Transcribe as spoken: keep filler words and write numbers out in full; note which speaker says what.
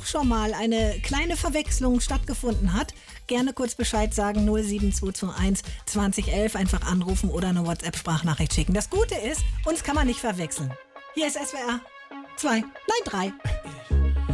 Speaker 1: auch schon mal eine kleine Verwechslung stattgefunden hat, gerne kurz Bescheid sagen, null sieben zwei zwei eins zwanzig elf, einfach anrufen oder eine WhatsApp-Sprachnachricht schicken. Das Gute ist, uns kann man nicht verwechseln. Hier ist S W R zwei, nein drei.